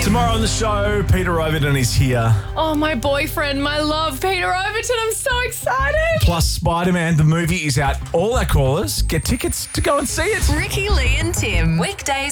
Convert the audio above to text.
Tomorrow on the show, Peter Overton is here. Oh, my boyfriend, my love, Peter Overton. I'm so excited. Plus, Spider-Man, the movie is out. All our callers get tickets to go and see it. Ricky, Lee and Tim. Weekdays